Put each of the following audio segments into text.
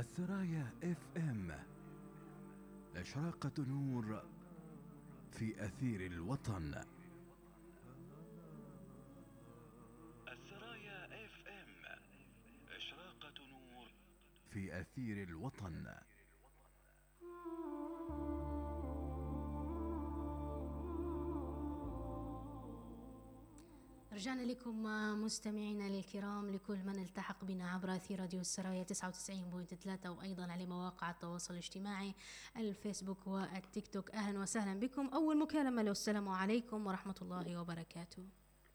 السرايا اف ام، إشراقة نور في أثير الوطن. السرايا اف ام، إشراقة نور في أثير الوطن. رجعنا لكم مستمعينا الكرام، لكل من التحق بنا عبر أثير راديو السرايا 99.3، وأيضا على مواقع التواصل الاجتماعي الفيسبوك والتيك توك. أهلا وسهلا بكم. أول مكالمة، لو السلام عليكم ورحمة الله وبركاته.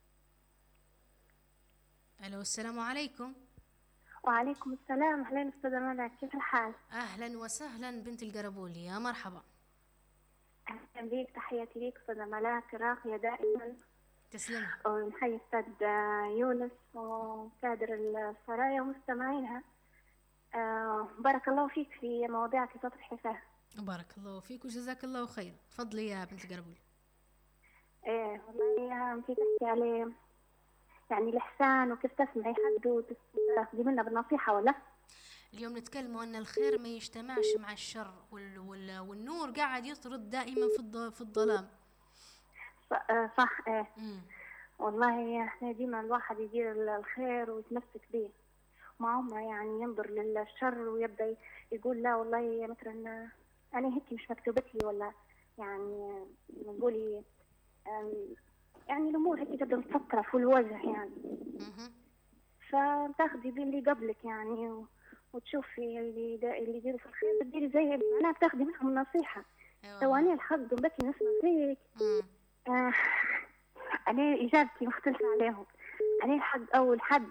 ألو، السلام عليكم. وعليكم السلام. أهلا أستاذة منى، كيف الحال؟ أهلا وسهلا بنت القربولي، يا مرحبا. أهلا بيك، تحياتي ليك أستاذة ملاك راقية دائما. تسلمي. ونحيي أستاذ يونس وكادر السرايا ومستمعينها. بارك الله فيك في مواضيعك اللي تطرحي فيها. بارك الله فيك وجزاك الله خير. تفضلي يا بنت القربولي. والله أنت تحكي عليه يعني الإحسان وكيف تسمعي حد وتاخذي منه بالنصيحة، ولا؟ اليوم نتكلم أن الخير ما يجتمعش مع الشر، والنور قاعد يطرد دائما في الظلام. صح. والله احنا ديما الواحد يدير الخير ويتمسك به، ما عمره يعني ينظر للشر ويبدأ يقول لا والله مثلا أنا هيك مش مكتوبت لي، ولا يعني نقولي يعني الأمور هيك تبدأ مفكرة في الوجه يعني. فتاخدي باللي قبلك يعني وتشوفي اللي يديروا في الخير بتديري زي معناها بتاخدي منهم النصيحة. ثواني الحق بكي نسمع فيك. أنا إجابتي مختلفة عليهم. أنا الحق أول حد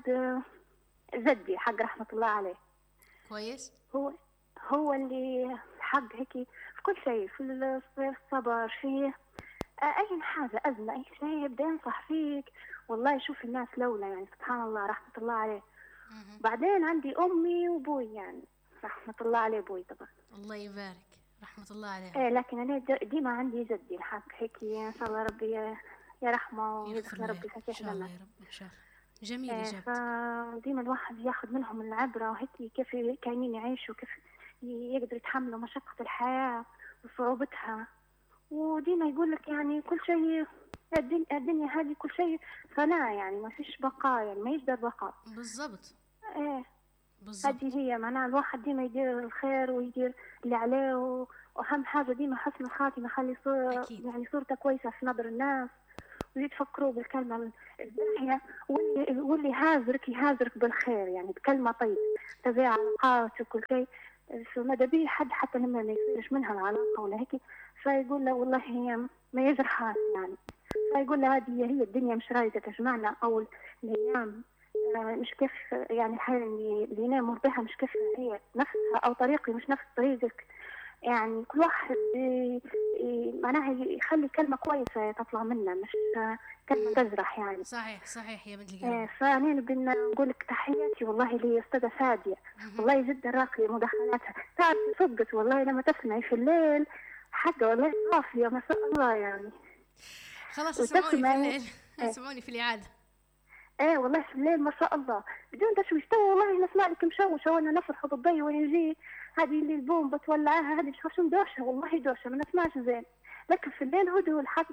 جدي حق رحمة الله عليه. كويس. هو اللي حق هيك في كل شيء، في الصبر، في أي حاجة أزمة أي شيء يبدأ ينصح فيك. والله شوف الناس لولا يعني سبحان الله رحمة الله عليه. بعدين عندي أمي وأبوي يعني رحمة الله عليه، أبوي طبعا الله يبارك رحمة الله عليه. لكن أنا ديما عندي جدي الحق هيك إن شاء الله ربي يرحمه ويغفر ربي فسيح لنا. إن شاء الله يا رب إن شاء الله. جميل إجابتك. فديما الواحد ياخذ منهم العبرة وهيك كيف كاينين يعيشوا، كيف يقدر يتحملوا مشقة الحياة وصعوبتها. وديما يقول لك يعني كل شيء الدنيا هذه كل شيء فناء، يعني ما فيش بقاء، يعني ما يقدر بقاء. بالضبط. بالضبط. هذه هي معناها الواحد ديما يدير الخير ويدير اللي عليه، وأهم حاجة ديما حسن الخاتمة، خلي يعني صورته كويسة في نظر الناس، ويتفكروا بالكلمة الداعية، واللي يهازرك بالخير يعني بكلمة طيبة تبيع علاقات وكل شيء. فماذا بيه حد حتى لما ما يصيرش منها العلاقة ولا هيك فيقول له والله هي ما يجرحها يعني، فيقول له هذه هي الدنيا مش رايدة تجمعنا، أو الأيام مش كيف يعني الحياة اللي ينام بها مش كيف هي نفسها، أو طريقي مش نفس طريقك. يعني كل واحد معناها يخلي كلمة كويسة تطلع منه، مش كلمة تجرح يعني. صحيح يا بنت القلب. فأنا بدنا نقول لك تحياتي والله لي أستاذة فادية، والله جدا راقية مداخلاتها، تعرف صدقت والله لما تسمعي في الليل حاجة والله صافية ما شاء الله يعني. خلاص اسمعوني في الليل. اسمعوني في الإعادة. والله في الليل ما شاء الله بدون تشويش. تو والله نسمع لك مشوشة وانا نفرح بالضي ويجي هذه اللي البوم بتولعها هذه مش عارفة دوشة، والله دوشة ما نسمعش زين، لكن في الليل هدوء الحق.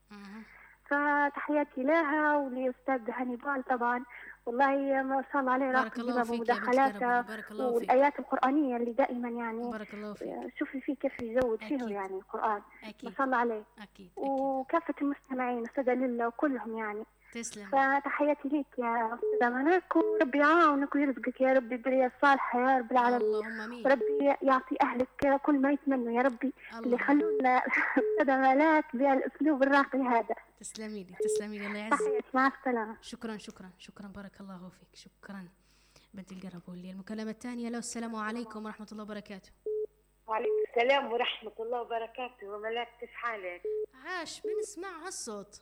فتحياتي لها ولأستاذ هانيبال طبعا، والله ما شاء الله عليه راقي جدا بمداخلاته والآيات القرآنية اللي دائما يعني بارك الله فيك. شوفي فيه كيف يزود فيه يعني القرآن. ما شاء الله عليه. أكيد. وكافة المستمعين أستاذة لله وكلهم يعني. تسلم. فتحياتي ليك يا أستاذة مناك، وربي يعاونك ويرزقك يا ربي بالرياء الصالحة يا رب العالمين. اللهم امين. ربي يعطي أهلك كل ما يتمنوا يا ربي، اللي يخلونا أستاذة ملاك بهالأسلوب الراقي هذا. تسلمي لي الله يعزك. تحياتي، مع السلامة. شكرا بارك الله فيك. شكرا بنت القرب. واللي المكالمة الثانية. لو السلام عليكم ورحمة الله وبركاته. وعليكم السلام ورحمة الله وبركاته. وملاك كيف حالك؟ عاش بنسمع هالصوت.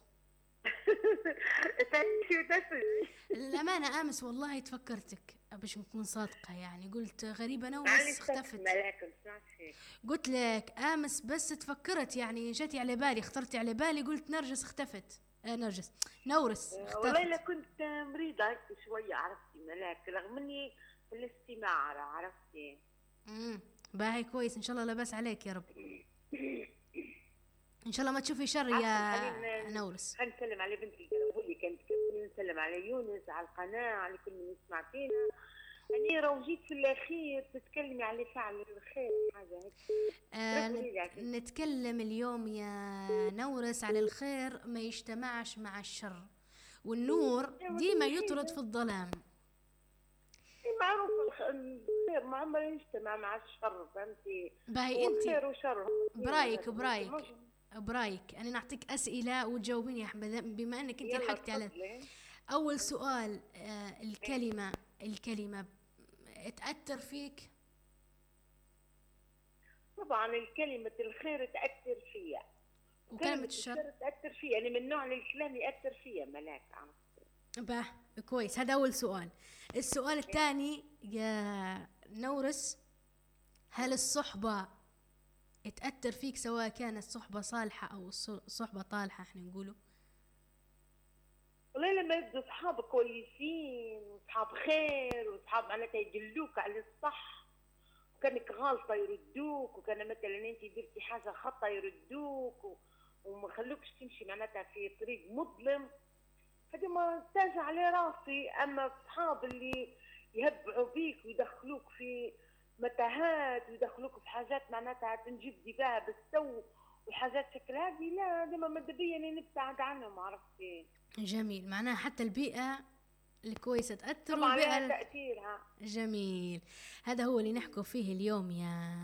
الأمانة أمس والله تفكرتك باش نكون صادقة، يعني قلت غريبة أنا بس اختفت. قلت لك أمس بس تفكرت يعني جاتي على بالي، خطرتي على بالي، قلت نرجس اختفت. نورس اختفت. والله لا كنت مريضة شوية عرفتي ملاك، رغم اني في الاستماع عرفتي. باهي كويس، ان شاء الله لا بأس عليك يا رب. ان شاء الله ما تشوفي شر يا نورس. خلينا نسلم على بنتي الجنوبية، كانت نسلم على يونس، على القناة، على كل من يسمع فينا. أنا راه جيت في الأخير تتكلمي على فعل الخير حاجة هيك. نتكلم اليوم يا نورس على الخير ما يجتمعش مع الشر، والنور ديما يطرد في الظلام. معروف الخير ما عمره يجتمع مع الشر، فهمتي؟ باهي انت خير وشر برايك انا نعطيك اسئله وتجاوبيني يا احمد بما انك انت لحقتي على اول سؤال. الكلمه تاثر فيك؟ طبعا الكلمه الخير تاثر فيا، وكلمه الشر تاثر فيا، يعني من نوع الكلام ياثر فيا ملاك. باه كويس، هذا اول سؤال. السؤال الثاني يا نورس، هل الصحبه تأثر فيك سواء كانت صحبة صالحة أو صحبة طالحة؟ احنا نقوله والله لما يبدو صحاب كويسين وصحاب خير وصحاب معناتها يدلوك على الصح، وكانك غلطة يردوك، وكان مثلا انت درتي حاجة خطأ يردوك وما خلوكش تمشي معناتها في طريق مظلم، هذه ما تاج على راسي. اما الصحاب اللي يهبعوا بيك ويدخلوك في متاهات ويدخلوك في حاجات معناتها تنجيب دباها بالسو وحاجات شكل هذه، لا هذه ما مدبيا نبتعد عنهم. عرفتي؟ جميل، معناها حتى البيئة الكويسة تأثر طبعا لها تأثيرها. جميل، هذا هو اللي نحكوا فيه اليوم يا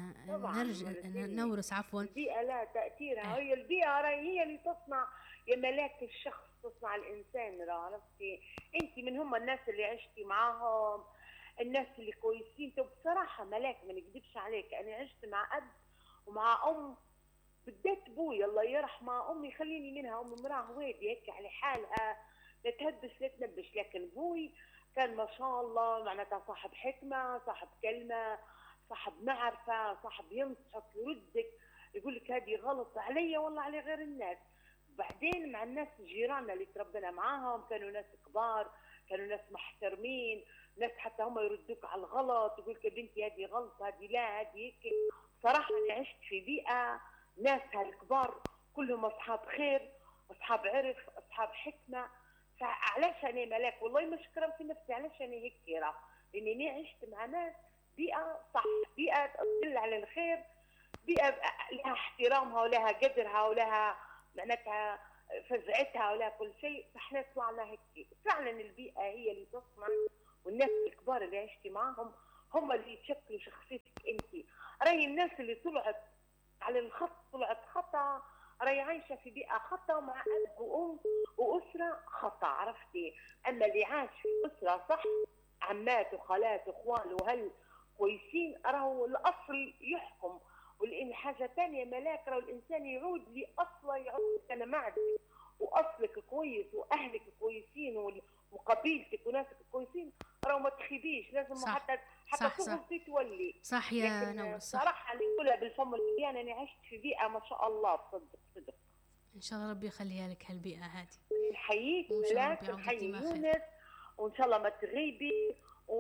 نورس. عفوا، البيئة لها تأثيرها. هي البيئة هي اللي تصنع يا ملاك الشخص، تصنع الإنسان. عرفتي؟ أنت من هم الناس اللي عشتي معاهم، الناس اللي كويسين. طب بصراحة ملاك ما نكذبش عليك، أنا عشت مع أب ومع أم، بديت بوي الله يرحمه، أمي خليني منها، أمي مراه هويدي هيك على حالها، لا تهبش لا تنبش، لكن بوي كان ما شاء الله معناتها صاحب حكمة، صاحب كلمة، صاحب معرفة، صاحب ينصحك يردك يقول لك هذه غلط علي والله على غير الناس. بعدين مع الناس جيراننا اللي تربينا معاهم كانوا ناس كبار، كانوا ناس محترمين، ناس حتى هم يردوك على الغلط، يقول لك يا بنتي هذه غلط، هذه لا، هذه هيك. صراحة أنا عشت في بيئة ناس هالكبار كلهم أصحاب خير، أصحاب عرف، أصحاب حكمة. فعلاش أنا ملاك والله ما شكرا في نفسي، علاش أنا هيك كيرا، لأني عشت مع ناس بيئة صح، بيئة تدل على الخير، بيئة لها احترامها ولها قدرها ولها معناتها فزعتها ولها كل شيء. فاحنا طلعنا هيك. فعلا البيئة هي اللي تصنع، والناس الكبار اللي عشتي معهم هم اللي يشكلوا شخصيتك انت. راي الناس اللي طلعت على الخط طلعت خطا، راي عايشه في بيئه خطا مع اب وام واسره خطا. عرفتي؟ اما اللي عاش في اسره صح، عمات وخالات واخوان وهل كويسين، راهو الاصل يحكم. ولان حاجه ثانيه ملاك، راهو الانسان يعود لاصله، يعود انا معك واصلك كويس واهلك كويسين وقبيلتك وناسك كويسين، راهو ما تخيبيش. لازم صح. حتى تغلطي تولي صح يا نورس. صراحه اللي يقولها بالفم المليان، انا عشت في بيئه ما شاء الله صدق. ان شاء الله ربي يخليها لك هالبيئه هذه. نحييك ملاك، نحيي يونس، وان شاء الله ما تغيبي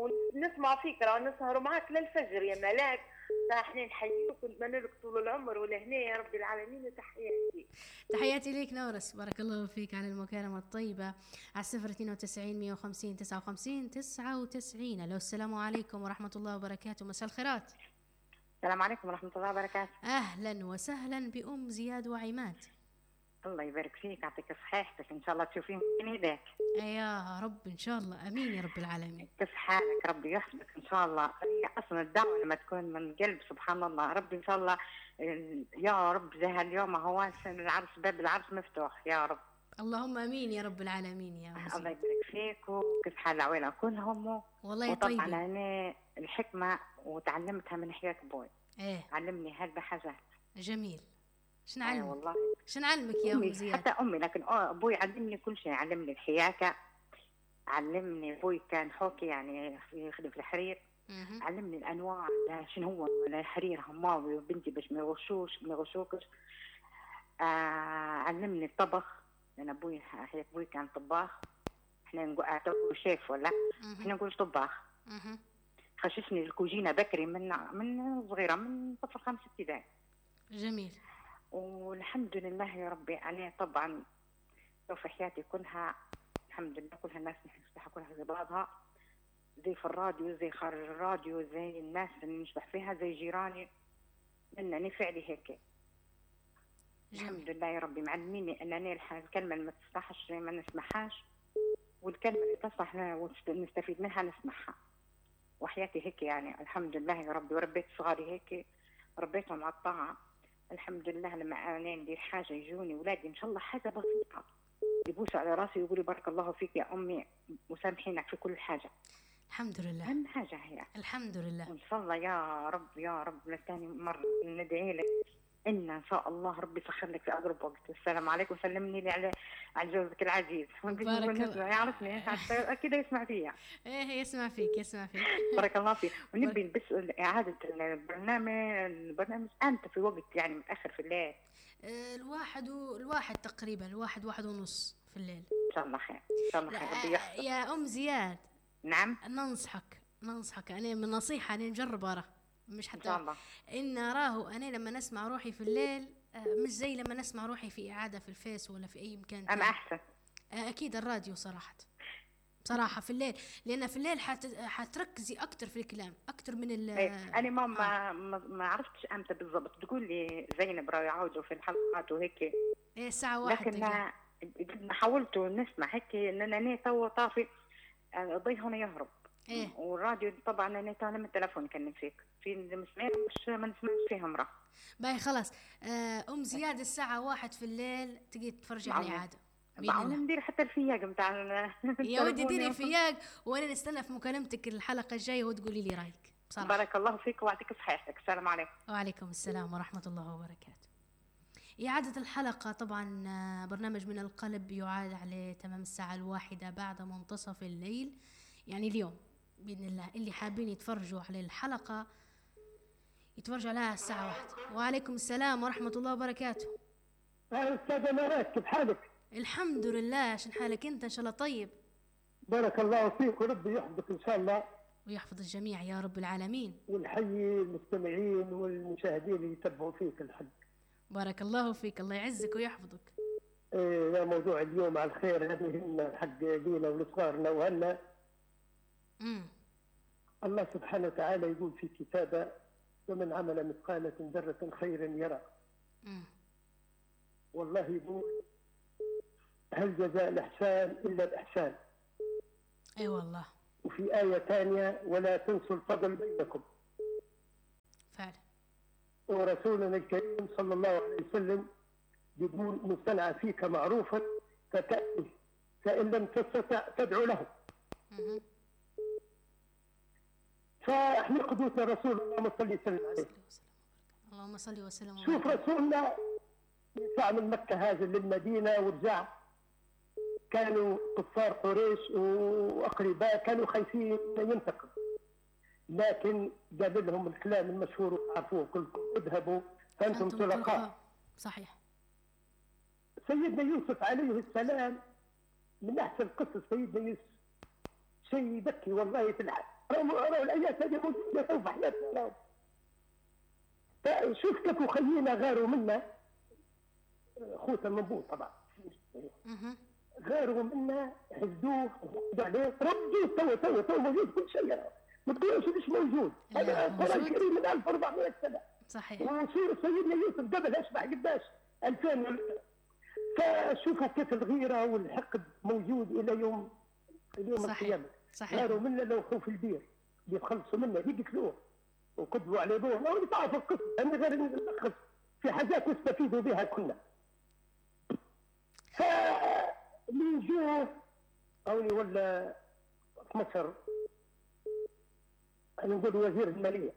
ونسمع فيك، راه نسهروا معاك للفجر يا ملاك. احنا نحييك ونتمنى لك طول العمر والهنا يا رب العالمين. تحياتي ليك نورس، بارك الله فيك على المكالمة الطيبة على 092 150 59 99. الو، السلام عليكم ورحمة الله وبركاته، مساء الخيرات. السلام عليكم ورحمة الله وبركاته. أهلا وسهلا بأم زياد وعماد. الله يبارك فيك، يعطيك صحيحتك، إن شاء الله تشوفين من يدك. يا رب إن شاء الله، أمين يا رب العالمين. كيف حالك؟ ربي يحفظك إن شاء الله. هي أصلا الدعوة لما تكون من قلب سبحان الله، ربي إن شاء الله يا رب زي هاليوم هو العرس، باب العرس مفتوح يا رب. اللهم امين يا رب العالمين يا الله يبارك فيك. وكيف حال العويله كلهم؟ والله طيبه. وطبعا انا الحكمه وتعلمتها من حياة ابوي. علمني هالبحاجات. جميل. شنو علمك؟ والله شنو علمك يا ام زياد؟ حتى امي، لكن ابوي علمني كل شيء. علمني الحياكه، علمني ابوي كان حوكي يعني يخدم في الحرير. علمني الانواع، شنو هو الحرير هماوي وبنتي باش ما يغشوكش. علمني الطبخ، لأن أبوي كان طباخ. إحنا نقول شيف ولا إحنا نقول طباخ. خششني الكوجينه بكري من صغيره، من طفل 5 ابتدائي. جميل. والحمد لله يا ربي عليه. طبعا في حياتي كلها الحمد لله كلها الناس نشبح كلها زي بعضها، زي في الراديو زي خارج الراديو، زي الناس اللي نشبح فيها زي جيراني، انني فعلي هيك. الحمد لله يا ربي معلميني انني الكلمه اللي ما تصلحش ما نسمعهاش، والكلمه اللي تصلح نستفيد منها نسمعها. وحياتي هيك يعني الحمد لله يا ربي. وربيت صغاري هيك، ربيتهم على الطاعه الحمد لله. لما انا ندير حاجه يجوني اولادي ان شاء الله حاجه بسيطه يبوسوا على راسي ويقولوا بارك الله فيك يا امي وسامحينك في كل حاجه. الحمد لله. اهم حاجه هي الحمد لله. وان شاء الله يا رب يا رب لثاني مره ندعي لك ان شاء الله ربي يسخر لك في اقرب وقت. السلام عليكم وسلمني لي على جوزك العزيز. بارك الله. يعرفني اكيد يسمع فيا. ايه يسمع فيك يسمع فيك. بارك الله فيك. ونبي بس اعاده البرنامج امتى في وقت يعني متاخر في الليل؟ الواحد تقريبا 1:30 في الليل. ان شاء الله خير ان شاء الله خير. ربي يحفظك. يا ام زياد. نعم. ننصحك انا من نصيحه انا مجربه مش حتى ان شاء الله. ان راهو انا لما نسمع روحي في الليل مش زي لما نسمع روحي في اعاده في الفيس ولا في اي مكان انا احسن. اكيد الراديو صراحه في الليل، لان في الليل حتركزي اكتر في الكلام اكتر من انا ما عرفتش امتى بالضبط. تقول لي زينب راهي يعودوا في الحلقات وهيك الساعه 1 لكن حاولت نسمع هيك ان انا تو طافي الضي هنا يهرب. والراديو طبعا انا تو من التليفون كان فيك في مسمعين مش ما نسمعش فيهم راه. باي خلاص. ام زياد الساعه 1 في الليل تجي تتفرجي على عاده. معقول ندير حتى الفياق نتاع يا ودي ديري الفياق وانا نستنى في مكالمتك الحلقه الجايه وتقولي لي رايك بصراحه. بارك الله فيك ويعطيك صحتك. السلام عليكم. وعليكم السلام ورحمه الله وبركاته. إعادة الحلقة طبعا برنامج من القلب يعاد على تمام الساعة 1 بعد منتصف الليل، يعني اليوم بإذن الله. اللي حابين يتفرجوا على الحلقة يتفرجوا عليها الساعة 1. وعليكم السلام ورحمة الله وبركاته. أستاذة مرات كيف حالك؟ الحمد لله. شن حالك أنت؟ إن شاء الله طيب. بارك الله فيك وربي يحفظك إن شاء الله ويحفظ الجميع يا رب العالمين. والحي المستمعين والمشاهدين اللي يتبعوا فيك الحق. بارك الله فيك. الله يعزك ويحفظك. يا موضوع اليوم على الخير هذه يهمنا الحق لينا ولصغارنا وهنا. الله سبحانه وتعالى يقول في كتابه ومن عمل مثقال ذرة خيرا يرى. والله يقول هل جزاء الإحسان إلا الإحسان. أي والله. وفي آية ثانية ولا تنسوا الفضل بينكم. فعلا. ورسولنا الكريم صلى الله عليه وسلم يقول من صنع فيك معروفا فكأنه فإن لم تستطع تدعو له. فاحنا قدوة رسول الله صلى الله عليه وسلم. اللهم صل وسلم. شوف رسولنا يطلع من مكة هذا للمدينة ورجع، كانوا كفار قريش وأقرباء كانوا خايفين ينتقم، لكن قال لهم الكلام المشهور وعرفوه كلكم اذهبوا فأنتم طلقاء. صحيح. سيدنا يوسف عليه السلام من أحسن قصص سيدنا يوسف، شيء يبكي والله في الحق. رأوا الآيات هذه موجودة في حياتنا. شوف كيف خينا غاروا منا، خوته منبوط طبعا، غاروا منا حسدوه وحسدوا عليه، ردوه تو موجود كل شيء، ما تقولوش مش موجود. هذا القرآن الكريم من 1400 سنة. صحيح. وصورة سيدنا يوسف قبل أشبع قداش 2000. فشوفوا كيف الغيرة والحقد موجود إلى يوم القيامة. صحيح. غاروا منا لو خوف البير بيخلصوا منا يقتلوه وكذبوا عليه بوه. لو تعرفوا القصة أنا غير نلخص في حاجات نستفيدوا بها كنا. فمن جوه أولي ولا في مصر أنا نقول وزير المالية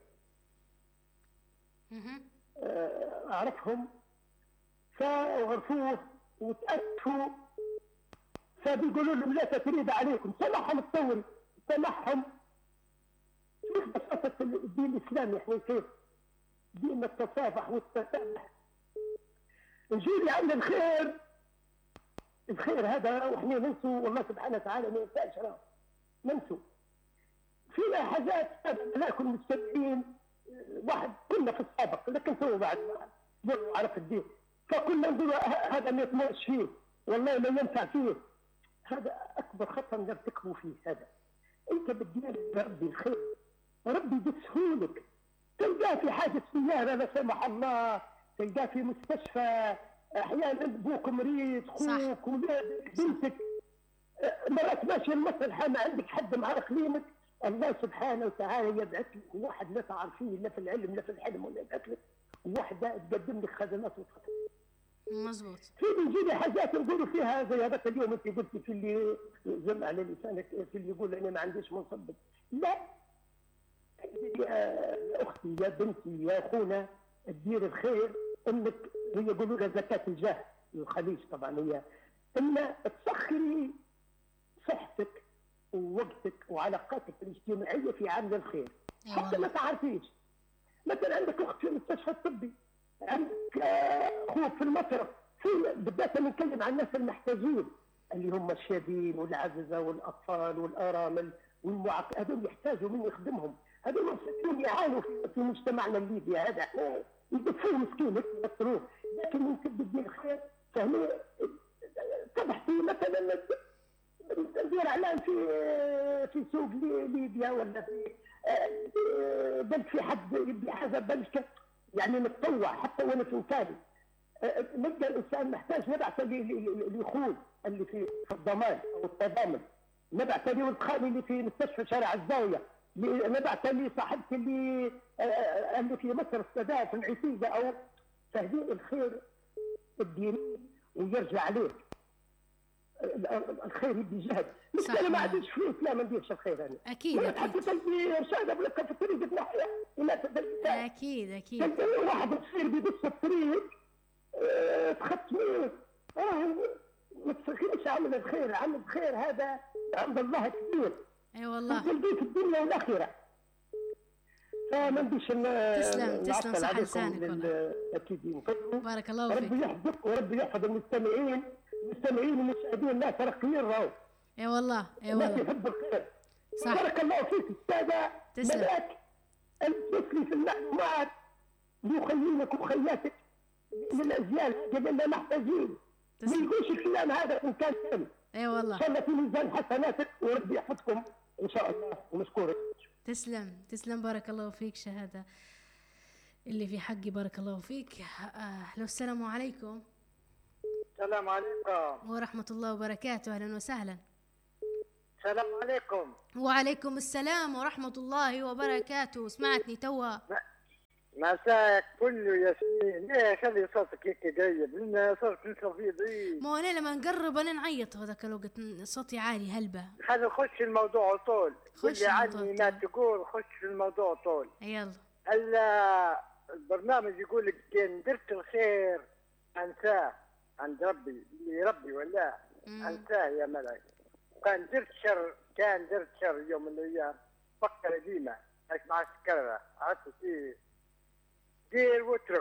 أعرفهم، فعرفوه وتأسفوا، فبيقولوا لهم لا تفريد عليكم، سمحهم الثوري سمحهم. شوف بساطة الدين الإسلامي احنا كيف دين التصافح والتسامح. نجيلي عند الخير هذا وإحنا ننسوا والله سبحانه وتعالى ما ينفعش ننسوا. فيها حاجات لكن مستمعين واحد كنا في السابق لكن تو بعد ما عرف الدين فكنا نقول هذا ما يطمئنش فيه والله ما ينفع فيه. هذا اكبر خطا نرتكبوا فيه. هذا انت بدير ربي الخير ربي بسهولك تلقاه في حاجه سياره لا سمح الله تلقاه في مستشفى احيانا ابوك مريض خوك ولادك بنتك مرات ماشي المثل حما عندك حد مع خليمك الله سبحانه وتعالى يبعث لك واحد لا تعرفيه لا في العلم لا في الحلم ولا يبعث لك واحده تقدم لك خدمات وتخطط. مظبوط. في بيجي حاجات نقولوا فيها زي هذاك اليوم انت قلتي في اللي جمع على لسانك في اللي يقول انا ما عنديش منصب. لا يا اختي يا بنتي يا اخونا تدير الخير انك هي يقولوا لها زكاه الجاه الخليج طبعا هي ان تسخري صحتك ووقتك وعلاقاتك الاجتماعيه في عمل الخير حتى ما تعرفيش. مثلا عندك اخت في المستشفى الطبي عندك اخوك في المصرف في بالذات نتكلم عن الناس المحتاجين اللي هم الشابين والعجزه والاطفال والارامل والمعاق هذول يحتاجوا من يخدمهم. هذول مسكين يعانوا في مجتمعنا الليبي هذا احنا يدفعوا مسكين يمثلوه لكن ممكن بدي الخير فهنا تبحثي مثلا ندير اعلان في سوق ليبيا ولا في بل في حد يبي حاجه بل يعني نتطوع حتى وانا في مكاني نلقى الانسان محتاج نبعث لاخوه اللي في الضمان او التضامن نبعث لي ولد خالي اللي في مستشفى شارع الزاويه نبعث لي صاحبتي اللي في مصر السادات في العتيبه او تهديد الخير الديني ويرجع عليك. الخير يدي جهد مش انا ما عنديش فلوس لا ما نديرش الخير انا اكيد حتى تلقي ارشاد ولا في طريق ناحيه اكيد تلقي واحد يصير بيبص الطريق تختميه ما تسخريش عمل الخير. عمل الخير هذا عند الله كبير. اي والله تلقيه في الدنيا والاخره. فما نديش تسلم صح لسانك والله. اكيد بارك الله فيك. ربي يحفظك وربي يحفظ المستمعين والمشاهدين الناس راقيين راهو. اي والله الناس يحب الخير. صح. بارك الله فيك استاذه ملاك التسلي في المعلومات لخيينك وخياتك للاجيال اللي محتاجين ما يقولش الكلام هذا ان كان كامل. اي والله ان شاء الله في ميزان حسناتك وربي يحفظكم ان شاء الله ومشكورك. تسلم بارك الله فيك شهاده اللي في حقي بارك الله فيك. لو السلام عليكم. السلام عليكم ورحمة الله وبركاته. أهلا وسهلا. السلام عليكم. وعليكم السلام ورحمة الله وبركاته. سمعتني توا مساك كله ياسمين. ليه خلي صوتك هيك قريب لأن صوتك نسمع فيه ضعيف. ما أنا لما نقرب أنا نعيط هذاك الوقت صوتي عالي هلبة. خلي نخش الموضوع طول. خش عني ما تقول خش في الموضوع طول. يلا. البرنامج يقول لك كان درت الخير أنساه عند ربي لربي ولا أنساه يا ملك. كان درت شر يوم من الأيام فكر ديما ما تكرر عرفت فيه دير واترك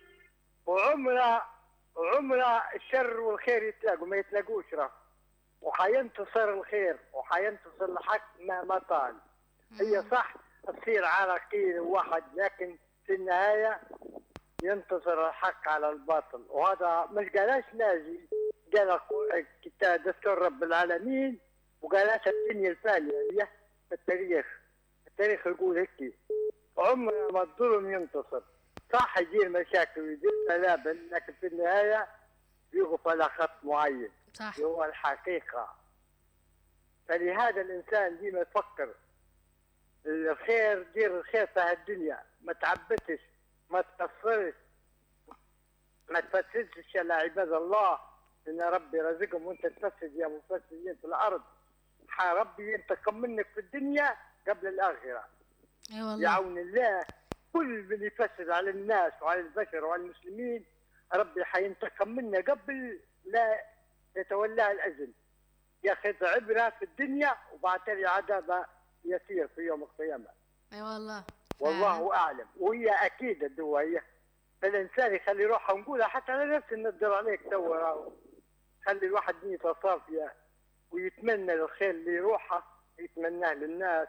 وعمره الشر والخير يتلاقوا ما يتلاقوش راه وحينتصر الخير وحينتصر الحق ما طال. هي صح تصير عراقيل واحد لكن في النهاية ينتصر الحق على الباطل. وهذا مش قالش ناجي قال كتاب دستور رب العالمين وقالش الدنيا الفانية هي التاريخ يقول هيك عمر ما الظلم ينتصر. صح يدير مشاكل ويدير بلابل لكن في النهاية يوقف على خط معين صح. هو الحقيقة. فلهذا الإنسان ديما يفكر الخير دير الخير في هالدنيا ما تعبتش ما تقصرش ما تفسدش على عباد الله إن ربي رزقهم وأنت تفسد يا مفسدين في الأرض. ربي ينتقم منك في الدنيا قبل الآخرة. يعون الله كل اللي يفسد على الناس وعلى البشر وعلى المسلمين ربي حينتقم منه قبل لا يتولاه الأجل. ياخذ عبرة في الدنيا وبعد تالي عذاب يسير في يوم القيامة. اي والله. والله أعلم. وهي أكيد الدواية فالإنسان يخلي روحه نقولها حتى على نفسه ندر عليك توا خلي الواحد نيته صافية ويتمنى الخير اللي يروحه يتمناه للناس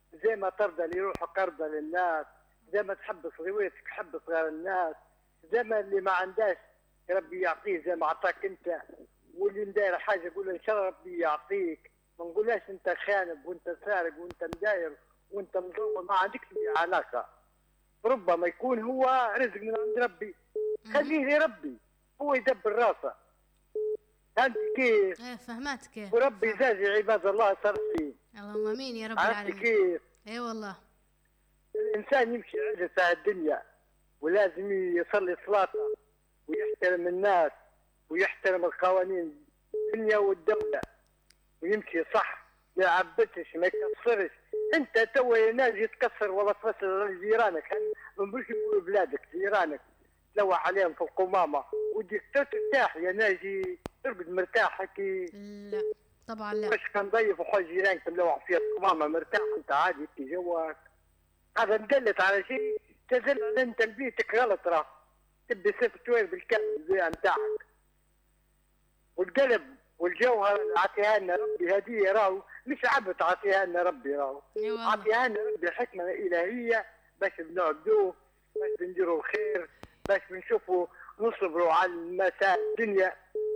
زي ما ترضى اللي يروحوا قرضة للناس، زي ما تحب صغيرتك حب صغار الناس، زي ما اللي ما عنداش ربي يعطيه زي ما عطاك انت، واللي مداير حاجه يقول له ان شاء الله ربي يعطيك، ما نقولهاش انت خانب وانت سارق وانت مداير وانت مدور، ما عندكش علاقه. ربما يكون هو رزق من عند ربي، خليه لربي هو يدبر راسه. فهمت كيف؟ ايه فهمت كيف. وربي يجازي عباد الله صالحين. اللهم امين يا رب العالمين. عرفت كيف؟ اي والله. الانسان يمشي عزة في الدنيا ولازم يصلي صلاته ويحترم الناس ويحترم القوانين الدنيا والدولة ويمشي صح، ما يعبتش ما يكسرش. انت تو ناجي تكسر ولا تفسر جيرانك، ما نقولش يقولوا بلادك، جيرانك تلوح عليهم في القمامة وديك ترتاح يا ناجي ترقد مرتاح هكي. لا طبعا لا. باش كان ضيف وحاج جيرانك تلوح فيها القمامة مرتاح انت عادي في جواك. هذا دلت على شيء تدل على انت بيتك غلط، راه تبي سوفت وير بالكامل زي نتاعك. والقلب والجوهر اللي عطيها لنا ربي هديه، راهو مش عبد عطيها لنا ربي، راهو عطيها لنا ربي حكمه الهيه باش بنعبدوه، باش نديروا الخير، باش بنشوفوا نصبروا على مسائل الدنيا.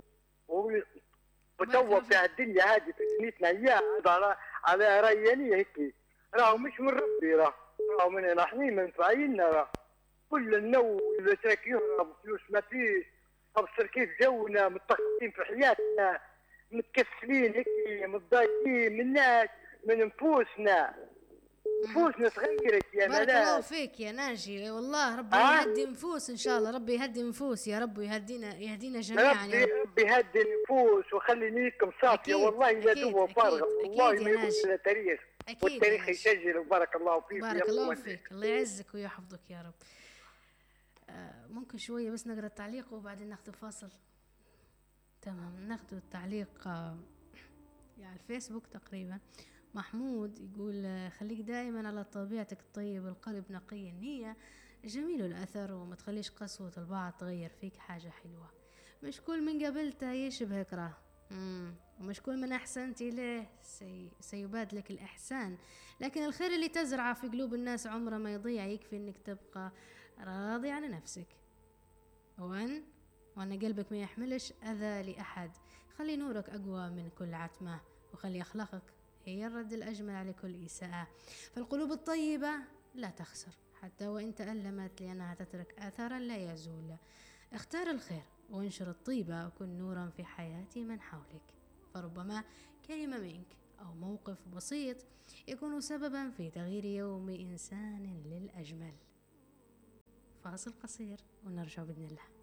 وتوا في الدنيا هذه في دنيتنا اياها على ريانيه هيك، راهو مش من ربي، راهو من نحن منفعينا، راه كل النو اللي تركيهم فلوس ما فيش، ابصر كيف جونا متخصصين في حياتنا، متكسلين هيك متضايقين من الناس من نفوسنا. نفوسنا تغيرت يا ملاك. بارك الله فيك يا ناجي، والله ربي يهدي نفوس ان شاء الله، ربي يهدي نفوس يا رب، يهدينا جميعا يا رب. ربي يهدي النفوس وخلي نيتكم صافيه. والله لا دوا فارغه، والله ما يكون لنا تاريخ، والتاريخ يسجل. وبارك الله فيك. بارك الله فيك، الله يعزك ويحفظك يا رب. ممكن شويه بس نقرا التعليق وبعدين ناخذ فاصل. تمام، ناخذ التعليق على الفيسبوك تقريبا. محمود يقول خليك دائما على طبيعتك الطيب، القلب نقي النية، جميل الأثر، وما تخليش قسوة البعض تغير فيك حاجة حلوة. مش كل من قابلته يشبهك راه، ومش كل من أحسنت إليه سيباد لك الإحسان، لكن الخير اللي تزرعه في قلوب الناس عمره ما يضيع. يكفي إنك تبقى راضي عن نفسك، وأن قلبك ما يحملش أذى لأحد. خلي نورك أقوى من كل عتمة، وخلي أخلاقك هي الرد الأجمل على كل إساءة. فالقلوب الطيبة لا تخسر حتى وإن تألمت، لأنها تترك آثارا لا يزول. اختار الخير وانشر الطيبة، وكن نورا في حياة من حولك، فربما كلمة منك أو موقف بسيط يكون سببا في تغيير يوم إنسان للأجمل. فاصل قصير ونرجع بإذن الله.